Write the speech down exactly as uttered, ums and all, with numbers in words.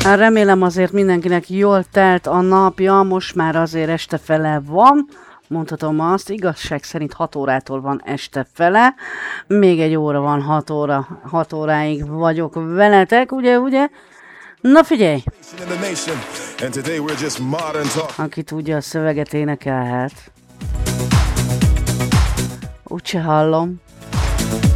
Remélem azért mindenkinek jól telt a napja, most már azért este fele van. Mondhatom azt, igazság szerint hat órától van este fele. Még egy óra van, hat óra, hat óráig vagyok veletek, ugye, ugye? Na figyelj! Aki tudja, a szöveget énekelhet. Úgyse hallom.